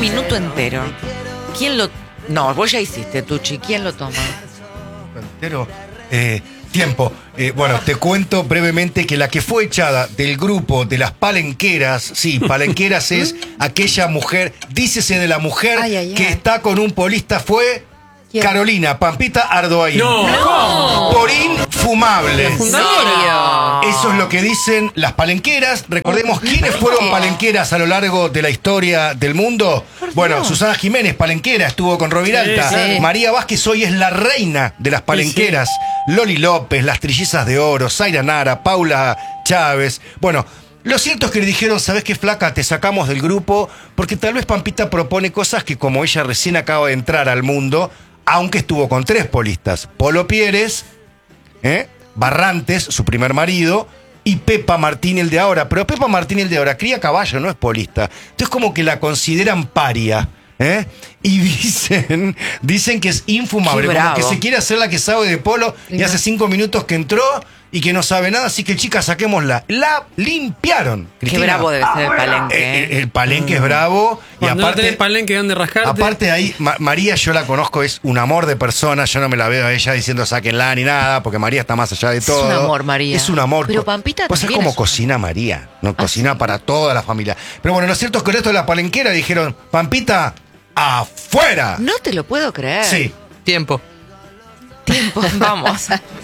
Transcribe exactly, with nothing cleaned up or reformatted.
minuto entero. ¿Quién lo...? No, vos ya hiciste, Tucci. ¿Quién lo toma? Entero. Eh, tiempo. Eh, bueno, te cuento brevemente que la que fue echada del grupo de las palenqueras, sí, palenqueras es aquella mujer, dícese de la mujer Ay, ay, que ay. está con un polista, fue ¿Quién? Carolina Pampita Ardoain. No. No. Por infumable. ¿En serio? Eso es lo que dicen las palenqueras. Recordemos quiénes fueron palenqueras a lo largo de la historia del mundo. Bueno, Susana Jiménez, palenquera, estuvo con Roviralta. Sí, sí. María Vázquez hoy es la reina de las palenqueras. Loli López, las Trillizas de Oro, Zaira Nara, Paula Chávez. Bueno, lo cierto es que le dijeron, ¿sabés qué, flaca? Te sacamos del grupo porque tal vez Pampita propone cosas que, como ella recién acaba de entrar al mundo, aunque estuvo con tres polistas, Polo Pieres, ¿eh? Barrantes, su primer marido, y Pepa Martín, el de ahora. Pero Pepa Martín, el de ahora, cría caballo, no es polista. Entonces como que la consideran paria, ¿eh? Y dicen, dicen que es infumable, Qué como bravo. que se quiere hacer la que sabe de polo y No. hace cinco minutos que entró y que no sabe nada, así que chicas, saquémosla. La limpiaron, Qué Cristina. bravo debe ser el palenque. Eh, ¿eh? eh, el palenque es bravo. Y Cuando no aparte, tenés palenque donde rascarte. aparte ahí, Ma- María yo la conozco, es un amor de persona. Yo no me la veo a ella diciendo sáquenla ni nada, porque María está más allá de Es todo. un amor, María. Es un amor. Pero Pampita Pues es también como es un- cocina María, no Ah, cocina para toda la familia. Pero bueno, lo cierto es que con esto de la palenquera dijeron, Pampita, afuera. No te lo puedo creer. Sí. Tiempo. Vamos.